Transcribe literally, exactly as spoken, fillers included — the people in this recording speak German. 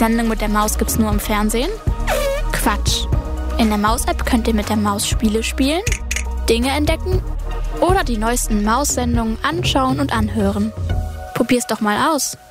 Sendung mit der Maus gibt's nur im Fernsehen? Quatsch. In der Maus-App könnt ihr mit der Maus Spiele spielen, Dinge entdecken oder die neuesten Maus-Sendungen anschauen und anhören. Probier's doch mal aus.